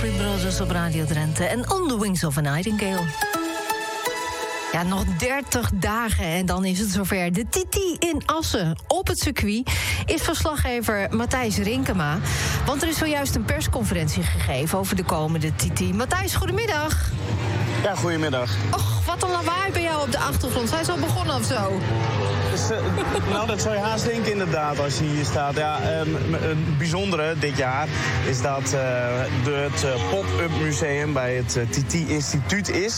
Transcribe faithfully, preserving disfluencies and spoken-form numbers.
Everly Brothers op Radio Drenthe en On the Wings of a Nightingale. Ja, nog dertig dagen en dan is het zover. De T T in Assen op het circuit is verslaggever Matthijs Rinkema. Want er is zojuist een persconferentie gegeven over de komende T T. Matthijs, goedemiddag. Ja, goedemiddag. Och, wat een lawaai bij jou op de achtergrond. Zijn ze al begonnen of zo? Dus, uh, nou, dat zou je haast denken inderdaad als je hier staat. Ja, um, een bijzondere dit jaar is dat uh, de, het uh, pop-up museum bij het uh, T T-instituut is.